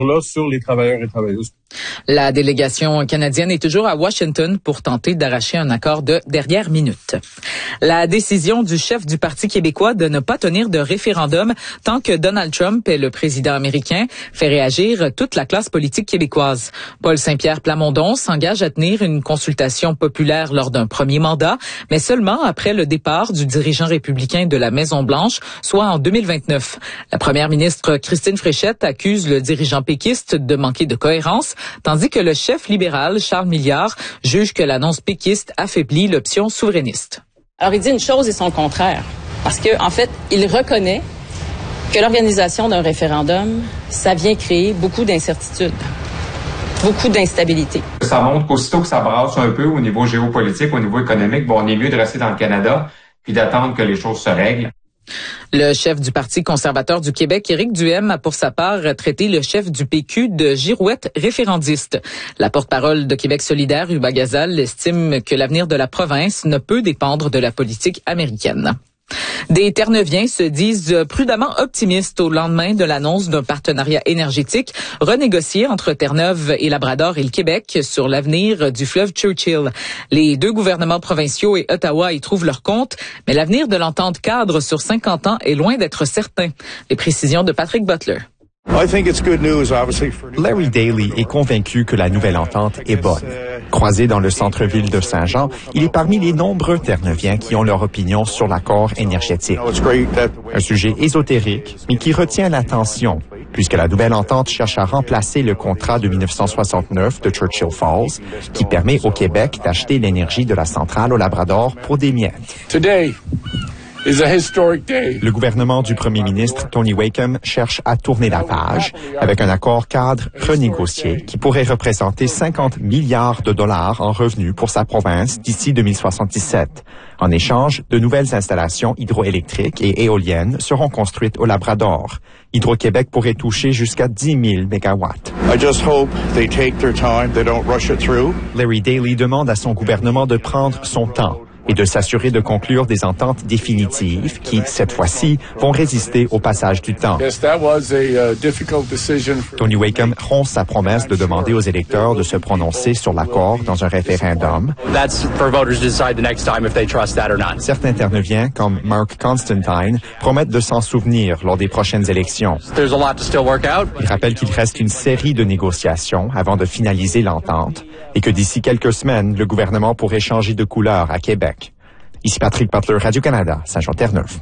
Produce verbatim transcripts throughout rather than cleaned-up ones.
là sur les travailleurs et travailleuses. La délégation canadienne est toujours à Washington pour tenter d'arracher un accord de dernière minute. La décision du chef du Parti québécois de ne pas tenir de référendum tant que Donald Trump est le président américain fait réagir toute la classe politique québécoise. Paul Saint-Pierre Plamondon s'engage à tenir une consultation populaire lors d'un premier mandat, mais seulement après le départ du dirigeant républicain de la Maison-Blanche, soit en deux mille vingt-neuf. La première ministre Christine Fréchette accuse le dirigeant péquiste de manquer de cohérence, tandis que le chef libéral, Charles Milliard, juge que l'annonce péquiste affaiblit l'option souverainiste. Alors, il dit une chose et son contraire. Parce que, en fait, il reconnaît que l'organisation d'un référendum, ça vient créer beaucoup d'incertitudes, beaucoup d'instabilité. Ça montre qu'aussitôt que ça brasse un peu au niveau géopolitique, au niveau économique, bon, on est mieux de rester dans le Canada puis d'attendre que les choses se règlent. Le chef du Parti conservateur du Québec, Éric Duhem, a pour sa part traité le chef du P Q de girouette référendiste. La porte-parole de Québec solidaire, Uba Gazal, estime que l'avenir de la province ne peut dépendre de la politique américaine. Des Terre-Neuviens se disent prudemment optimistes au lendemain de l'annonce d'un partenariat énergétique renégocié entre Terre-Neuve et Labrador et le Québec sur l'avenir du fleuve Churchill. Les deux gouvernements provinciaux et Ottawa y trouvent leur compte, mais l'avenir de l'entente cadre sur cinquante ans est loin d'être certain. Les précisions de Patrick Butler. Larry Daly est convaincu que la nouvelle entente est bonne. Croisé dans le centre-ville de Saint-Jean, il est parmi les nombreux Terre-Neuviens qui ont leur opinion sur l'accord énergétique. Un sujet ésotérique, mais qui retient l'attention, puisque la nouvelle entente cherche à remplacer le contrat de dix-neuf cent soixante-neuf de Churchill Falls, qui permet au Québec d'acheter l'énergie de la centrale au Labrador pour des miettes. Today is a historic day. Le gouvernement du premier ministre Tony Wakeham cherche à tourner la page avec un accord cadre renégocié qui pourrait représenter cinquante milliards de dollars en revenus pour sa province d'ici deux mille soixante-dix-sept. En échange, de nouvelles installations hydroélectriques et éoliennes seront construites au Labrador. Hydro-Québec pourrait toucher jusqu'à dix mille mégawatts. I just hope they take their time, they don't rush it through. Larry Daly demande à son gouvernement de prendre son temps et de s'assurer de conclure des ententes définitives qui, cette fois-ci, vont résister au passage du temps. Yes, that was a uh, difficult decision for... Tony Wakeham rompt sa promesse de demander aux électeurs de se prononcer sur l'accord dans un référendum. That's for voters to decide the next time if they trust that or not. Certains Terre-Neuviens, comme Mark Constantine, promettent de s'en souvenir lors des prochaines élections. There's a lot to still work out. Il rappelle qu'il reste une série de négociations avant de finaliser l'entente et que d'ici quelques semaines, le gouvernement pourrait changer de couleur à Québec. Ici Patrick Butler, Radio-Canada, Saint-Jean-Terre-Neuve.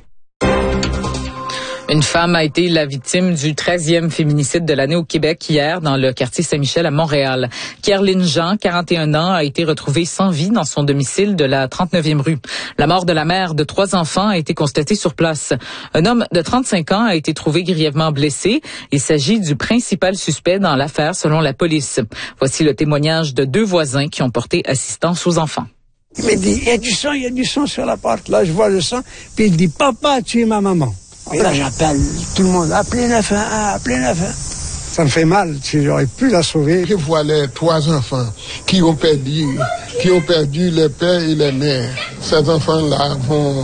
Une femme a été la victime du treizième féminicide de l'année au Québec hier dans le quartier Saint-Michel à Montréal. Kerline Jean, quarante et un ans, a été retrouvée sans vie dans son domicile de la trente-neuvième rue. La mort de la mère de trois enfants a été constatée sur place. Un homme de trente-cinq ans a été trouvé grièvement blessé. Il s'agit du principal suspect dans l'affaire selon la police. Voici le témoignage de deux voisins qui ont porté assistance aux enfants. Il me dit, il y a du sang, il y a du sang sur la porte. Là, je vois le sang. Puis il dit, papa, tu es ma maman. Et là, j'appelle tout le monde. Appelez neuf un un, appelez neuf un un. Ça me fait mal. J'aurais pu la sauver. Je vois les trois enfants qui ont perdu, qui ont perdu le père et la mère. Ces enfants-là vont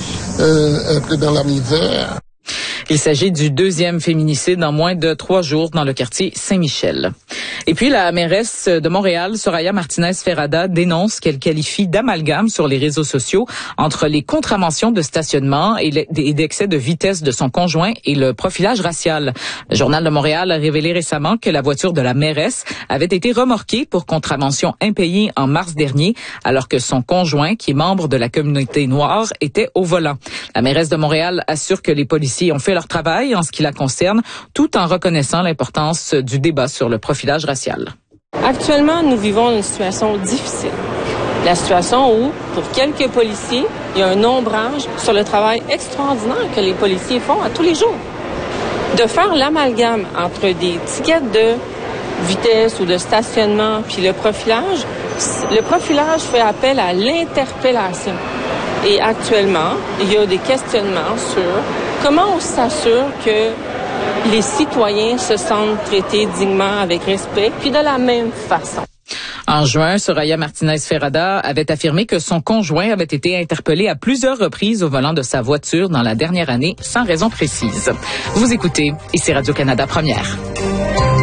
euh, être dans la misère. Il s'agit du deuxième féminicide en moins de trois jours dans le quartier Saint-Michel. Et puis, la mairesse de Montréal, Soraya Martinez-Ferrada, dénonce qu'elle qualifie d'amalgame sur les réseaux sociaux entre les contraventions de stationnement et d'excès de vitesse de son conjoint et le profilage racial. Le Journal de Montréal a révélé récemment que la voiture de la mairesse avait été remorquée pour contravention impayée en mars dernier, alors que son conjoint, qui est membre de la communauté noire, était au volant. La mairesse de Montréal assure que les policiers ont fait leur travail en ce qui la concerne, tout en reconnaissant l'importance du débat sur le profilage racial. Actuellement, nous vivons une situation difficile. La situation où, pour quelques policiers, il y a un ombrage sur le travail extraordinaire que les policiers font à tous les jours. De faire l'amalgame entre des tickets de vitesse ou de stationnement puis le profilage, le profilage fait appel à l'interpellation. Et actuellement, il y a des questionnements sur comment on s'assure que les citoyens se sentent traités dignement, avec respect, puis de la même façon. En juin, Soraya Martinez-Ferrada avait affirmé que son conjoint avait été interpellé à plusieurs reprises au volant de sa voiture dans la dernière année, sans raison précise. Vous écoutez, ici Radio-Canada Première.